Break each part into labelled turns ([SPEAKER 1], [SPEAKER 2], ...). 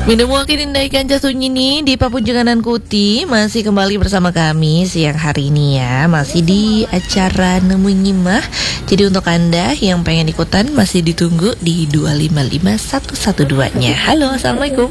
[SPEAKER 1] Minum wakil indaikan jatuhnya nih di Papunjenganan Kuti. Masih kembali bersama kami siang hari ini ya. Masih di acara Nemu Nyimah. Jadi untuk Anda yang pengen ikutan masih ditunggu di 255112-nya. Halo, Assalamualaikum.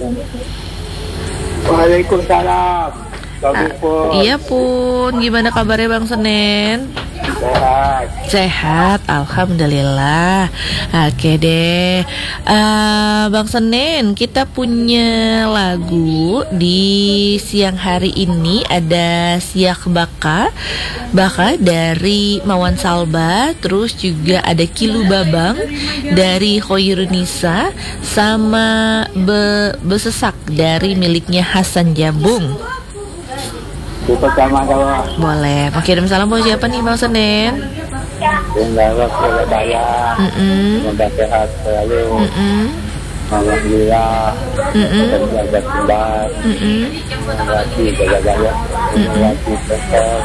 [SPEAKER 2] Waalaikumsalam.
[SPEAKER 1] Iya Pun, gimana kabarnya Bang Senen?
[SPEAKER 2] Sehat.
[SPEAKER 1] Sehat, alhamdulillah. Oke deh, Bang Senen, kita punya lagu di siang hari ini. Ada Siak Baka dari Mawan Salba. Terus juga ada Kilu Babang dari Khoirunisa, sama Besesak dari miliknya Hasan Jambung.
[SPEAKER 2] Kita sama sama.
[SPEAKER 1] Boleh, mau kirim salam buat siapa nih Bang Senen?
[SPEAKER 2] Mendarat Surabaya. Semoga sehat selalu. Alhamdulillah. Terjaga kembar. Lagi jaga-jaga. Lagi besar.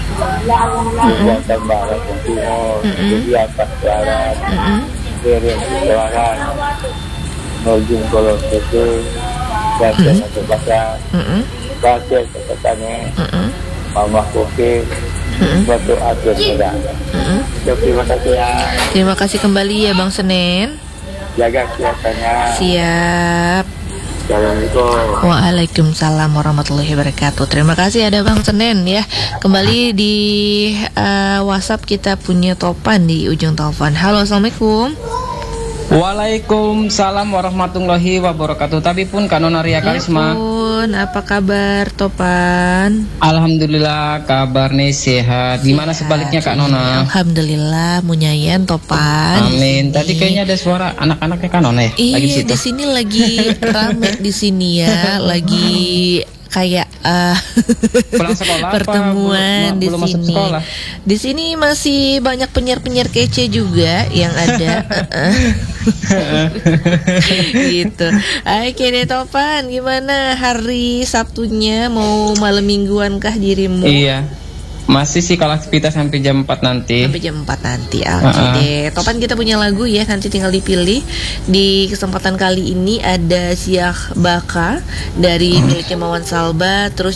[SPEAKER 2] Buatan barat dan timur. Di atas barat. Kirim keluaran. Menuju kolom itu. Dan satu pasar. Baca catatannya, Mama Kopi, Batu Atur Muda. Terima kasih ya.
[SPEAKER 1] Terima kasih kembali ya Bang Senen.
[SPEAKER 2] Jaga kesehatannya.
[SPEAKER 1] Siap.
[SPEAKER 2] Assalamualaikum.
[SPEAKER 1] Waalaikumsalam warahmatullahi wabarakatuh. Terima kasih ada Bang Senen ya. Kembali di WhatsApp kita punya Topan di ujung telepon. Halo, Assalamualaikum.
[SPEAKER 3] Waalaikumsalam warahmatullahi wabarakatuh. Tapi pun Kanona Ria Karisma.
[SPEAKER 1] Pun, apa kabar Topan?
[SPEAKER 3] Alhamdulillah kabarnya sehat. Gimana sebaliknya Kak Nona?
[SPEAKER 1] Alhamdulillah munyayan Topan.
[SPEAKER 3] Amin. Tadi kayaknya ada suara anak-anaknya Kak Nona ya? Lagi
[SPEAKER 1] Iya, di sini lagi rame di sini ya, lagi kayak
[SPEAKER 3] pulang sekolah
[SPEAKER 1] pertemuan di
[SPEAKER 3] belum
[SPEAKER 1] sini. Di sini masih banyak penyiar-penyiar kece juga yang ada. Gitu. Oke deh Topan, gimana hari Sabtunya, mau malam mingguan kah dirimu?
[SPEAKER 3] Iya. Masih sih kalau aktivitas sampai jam 4 nanti.
[SPEAKER 1] Sampai jam 4 nanti. Oke deh. Topan, kita punya lagu ya, nanti tinggal dipilih. Di kesempatan kali ini ada Siak Baka dari miliknya Mawan Salba. Terus